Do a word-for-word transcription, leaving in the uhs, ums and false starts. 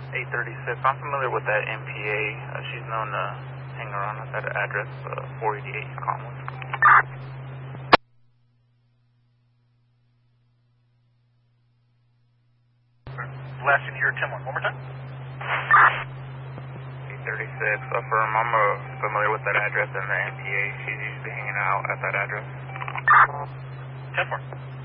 eight thirty-six. I'm familiar with that M P A. Uh, she's known to hang around at that address, uh, four eighty-eight Commonwealth. Last in here, ten one. One more time. eight thirty-six. Affirm. I'm uh, familiar with that address and the M P A. She's usually hanging out at that address. ten four.